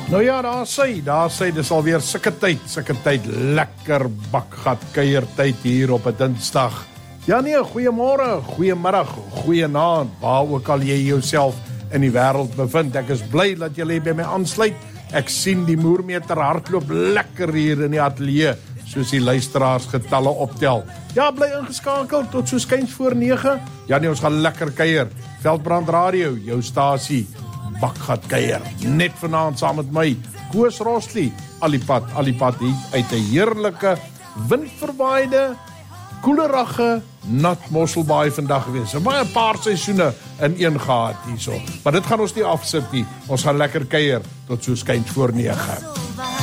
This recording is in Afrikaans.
Nou ja, daar sê, dis alweer sulke tyd, lekker bakgat kuiertyd hier op 'n Dinsdag. Ja nee, goeiemôre, goeiemiddag, goeienaand, waar ook al jy jouself in die wêreld bevind. Ek is bly dat jy by my aansluit. Ek sien die moermeter hardloop lekker hier in die ateljee, soos die luisteraars getalle optel. Ja, bly ingeskakel tot so skuins voor 9. Ja nee, ons gaan lekker kuier. Veldbrand Radio, jou stasie. Bakgat kuier, net vanaand saam met my, Koos Rosli, alipad hier uit 'n heerlike, windverwaaide, koelerige, nat Mosselbaai vandag wees. Er baie paar seisoene in een gehad hierso, maar dit gaan ons nie afsit nie, ons gaan lekker kuier, tot so skuins voor 9.